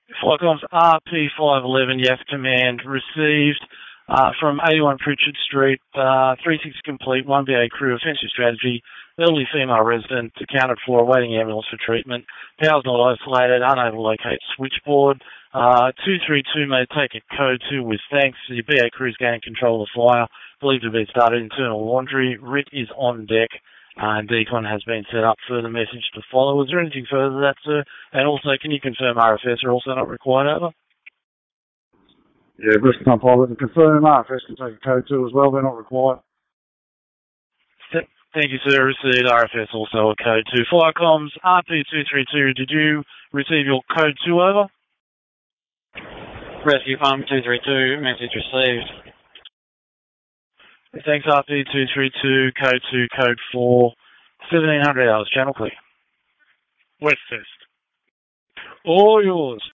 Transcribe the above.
Flycom's RP511, yes, command received from 81 Pritchard Street, 36 complete, 1BA crew, offensive strategy, elderly female resident, accounted for, awaiting ambulance for treatment, powers not isolated, unable to locate switchboard, 232 may take a code 2 with thanks. The BA crew is gaining control of the flyer, believed to be started internal laundry, RIT is on deck, and decon has been set up. Further message to follow. Is there anything further to that, sir? And also, can you confirm RFS are also not required, over? Yeah, Bristol Pilot to confirm RFS can take a code 2 as well, they're not required. Thank you, sir. Received RFS also a code 2. Flycoms RP232, did you receive your code 2, over? Rescue Farm 232, message received. Thanks, RP232, code 2, code 4, 1700 hours, channel clear. West Test. All yours.